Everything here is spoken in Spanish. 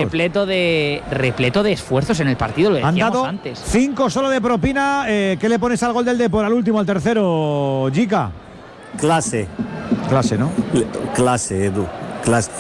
repleto de esfuerzos en el partido, lo Han decíamos dado antes. 5 solo de propina. ¿Qué le pones al gol del Depor, al último, al tercero, Jica? Clase, Clase, ¿no? Edu. Clase.